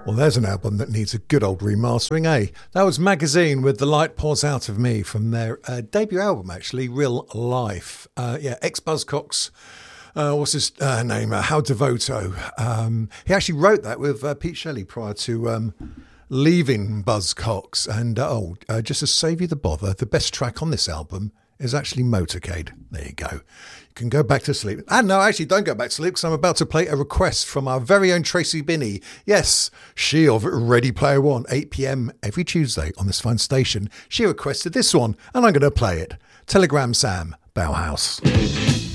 Well, there's an album that needs a good old remastering, eh? That was Magazine with The Light Pours Out of Me from their debut album, actually, Real Life. Ex-Buzzcocks, what's his name? How Devoto. He actually wrote that with Pete Shelley prior to leaving Buzzcocks. And, just to save you the bother, the best track on this album is actually Motorcade. There you go. You can go back to sleep. And no, actually, don't go back to sleep because I'm about to play a request from our very own Tracy Binney. Yes, she of Ready Player One, 8 p.m. every Tuesday on this fine station. She requested this one, and I'm going to play it. Telegram Sam, Bauhaus.